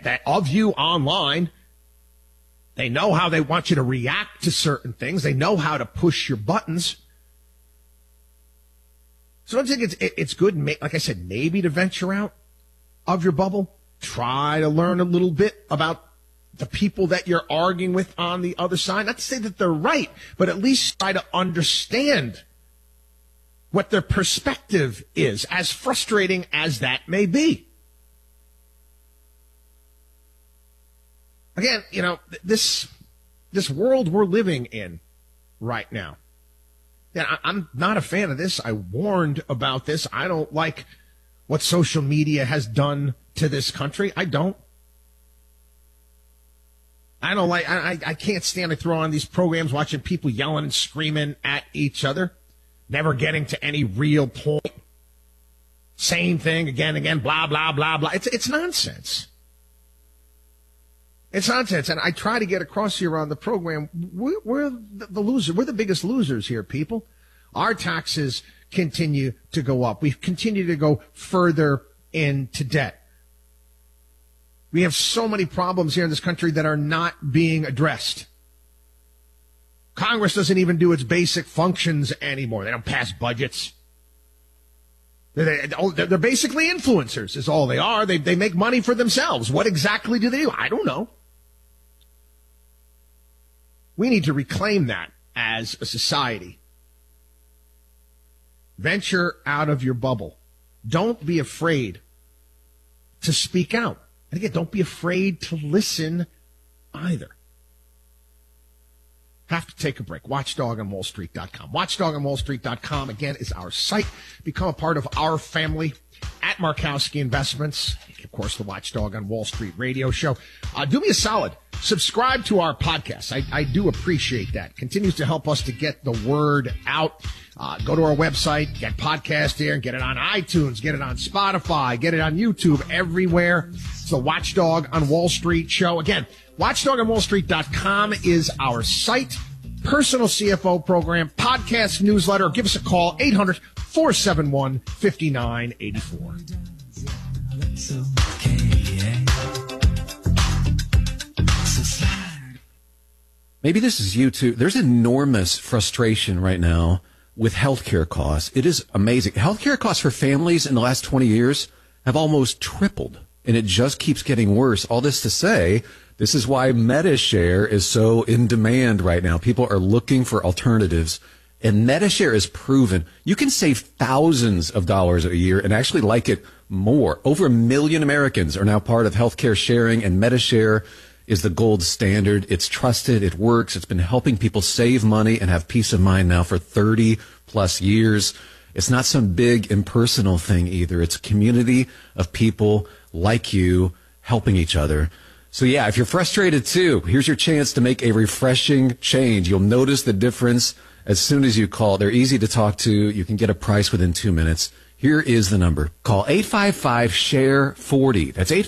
that of you online. They know how they want you to react to certain things. They know how to push your buttons. So I think it's good, like I said, maybe to venture out of your bubble. Try to learn a little bit about the people that you're arguing with on the other side. Not to say that they're right, but at least try to understand what their perspective is, as frustrating as that may be. Again, you know, this world we're living in right now. Yeah, I'm not a fan of this. I warned about this. I don't like what social media has done to this country. I don't like, I can't stand to throw on these programs watching people yelling and screaming at each other, never getting to any real point. Same thing again, blah, blah, blah, blah. It's nonsense. It's nonsense. And I try to get across here on the program, we're the loser. We're the biggest losers here, people. Our taxes continue to go up. We continue to go further into debt. We have so many problems here in this country that are not being addressed. Congress doesn't even do its basic functions anymore. They don't pass budgets. They're basically influencers is all they are. They make money for themselves. What exactly do they do? I don't know. We need to reclaim that as a society. Venture out of your bubble. Don't be afraid to speak out. And again, don't be afraid to listen either. Have to take a break. WatchDogOnWallStreet.com. WatchDogOnWallStreet.com, again, is our site. Become a part of our family at Markowski Investments. Of course, the Watchdog on Wall Street radio show. Do me a solid. Subscribe to our podcast. I do appreciate that. Continues to help us to get the word out. Go to our website, get podcast there, and get it on iTunes, get it on Spotify, get it on YouTube, everywhere. It's the Watchdog on Wall Street show. Again, WatchDogOnWallStreet.com is our site. Personal CFO program, podcast, newsletter. Give us a call, 800-471-5984. Maybe this is you too. There's enormous frustration right now with healthcare costs. It is amazing. Healthcare costs for families in the last 20 years have almost tripled, and it just keeps getting worse. All this to say, this is why MediShare is so in demand right now. People are looking for alternatives, and MediShare is proven. You can save thousands of dollars a year and actually like it more. Over 1 million Americans are now part of healthcare sharing, and MediShare is the gold standard. It's trusted. It works. It's been helping people save money and have peace of mind now for 30 plus years. It's not some big impersonal thing either. It's a community of people like you helping each other. So yeah, if you're frustrated too, here's your chance to make a refreshing change. You'll notice the difference as soon as you call. They're easy to talk to. You can get a price within 2 minutes. Here is the number. Call 855-SHARE-40. That's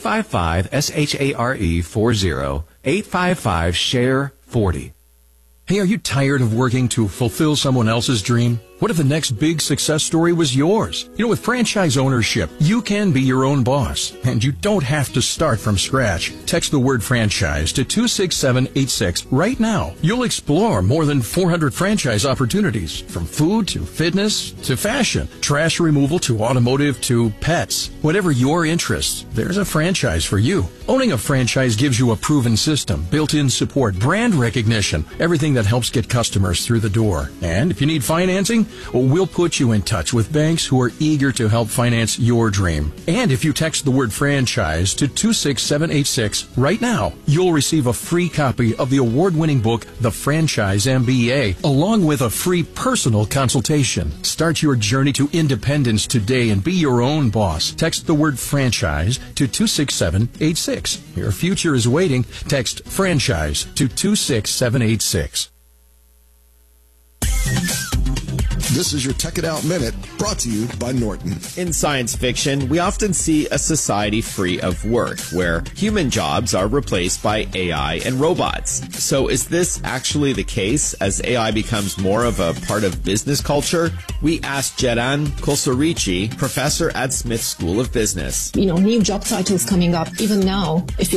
855-SHARE-40. 855-SHARE-40. Hey, are you tired of working to fulfill someone else's dream? What if the next big success story was yours? You know, with franchise ownership, you can be your own boss, and you don't have to start from scratch. Text the word franchise to 26786 right now. You'll explore more than 400 franchise opportunities, from food to fitness to fashion, trash removal to automotive to pets. Whatever your interests, there's a franchise for you. Owning a franchise gives you a proven system, built-in support, brand recognition, everything that helps get customers through the door. And if you need financing, well, we'll put you in touch with banks who are eager to help finance your dream. And if you text the word franchise to 26786 right now, you'll receive a free copy of the award-winning book, The Franchise MBA, along with a free personal consultation. Start your journey to independence today and be your own boss. Text the word franchise to 26786. Your future is waiting. Text franchise to 26786. This is your Tech It Out Minute, brought to you by Norton. In science fiction, we often see a society free of work, where human jobs are replaced by AI and robots. So is this actually the case as AI becomes more of a part of business culture? We asked Jedan Kulsorici, professor at Smith School of Business. New job titles coming up. Even now, if